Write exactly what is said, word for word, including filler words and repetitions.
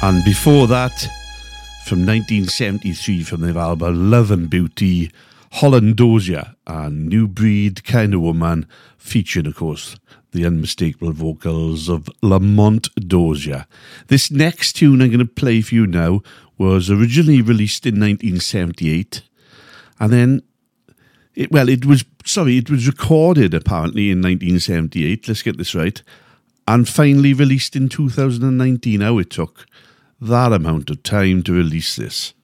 And before that, from nineteen seventy-three, from their album Love and Beauty, Holland Dozier and New Breed Kind of Woman, featuring, of course, the unmistakable vocals of Lamont Dozier. This next tune I'm going to play for you now was originally released in nineteen seventy-eight, and then, it, well, it was, sorry, it was recorded apparently in nineteen seventy-eight, let's get this right, and finally released in two thousand nineteen. How it took that amount of time to release this.